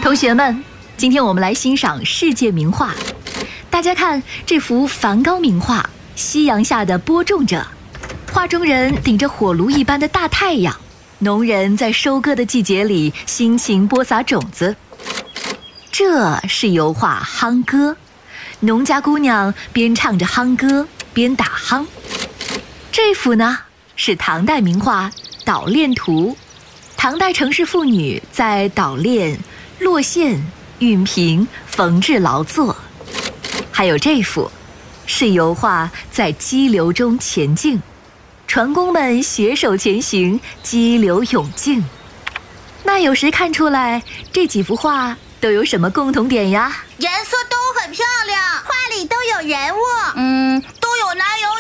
同学们，今天我们来欣赏世界名画。大家看这幅梵高名画《夕阳下的播种者》，画中人顶着火炉一般的大太阳，农人在收割的季节里辛勤播撒种子。这是油画《夯歌》，农家姑娘边唱着夯歌边打夯。这幅呢是唐代名画《捣练图》，唐代城市妇女在捣练、落线、熨平、缝制劳作。还有这幅是油画在激流中前进，船工们携手前行，激流勇进。那有谁看出来这几幅画都有什么共同点呀？ 颜色都很漂亮，画里都有人物，都有男有